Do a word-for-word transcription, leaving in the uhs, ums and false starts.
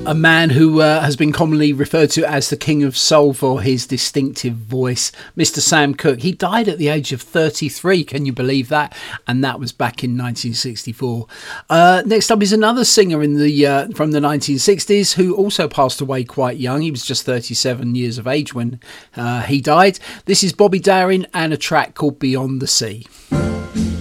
A man who uh, has been commonly referred to as the King of Soul for his distinctive voice, Mister Sam Cooke. He died at the age of thirty-three, can you believe that? And that was back in nineteen sixty-four. Uh, next up is another singer in the uh, from the nineteen sixties who also passed away quite young. He was just thirty-seven years of age when uh, he died. This is Bobby Darin and a track called Beyond the Sea.